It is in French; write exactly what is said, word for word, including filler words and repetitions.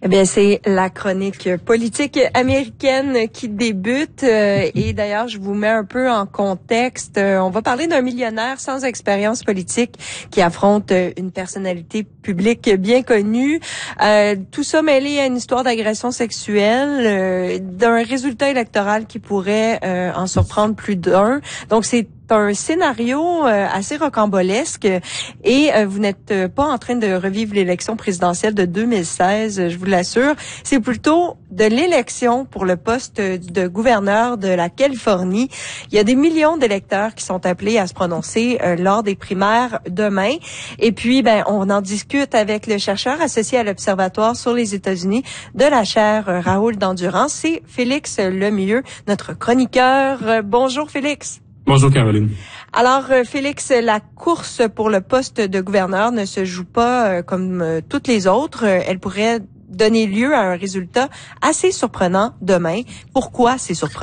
Eh bien, c'est la chronique politique américaine qui débute. Euh, et d'ailleurs, je vous mets un peu en contexte. Euh, on va parler d'un millionnaire sans expérience politique qui affronte une personnalité publique bien connue. Euh, tout ça mêlé à une histoire d'agression sexuelle, euh, d'un résultat électoral qui pourrait euh, en surprendre plus d'un. Donc, c'est un scénario euh, assez rocambolesque et euh, vous n'êtes euh, pas en train de revivre l'élection présidentielle de deux mille seize, je vous l'assure. C'est plutôt de l'élection pour le poste de gouverneur de la Californie. Il y a des millions d'électeurs qui sont appelés à se prononcer euh, lors des primaires demain. Et puis, ben, on en discute avec le chercheur associé à l'Observatoire sur les États-Unis de la chaire euh, Raoul d'Endurance. C'est Félix Lemieux, notre chroniqueur. Euh, bonjour Félix. Bonjour Caroline. Alors Félix, la course pour le poste de gouverneur ne se joue pas euh, comme euh, toutes les autres. Euh, elle pourrait donner lieu à un résultat assez surprenant demain. Pourquoi c'est surprenant?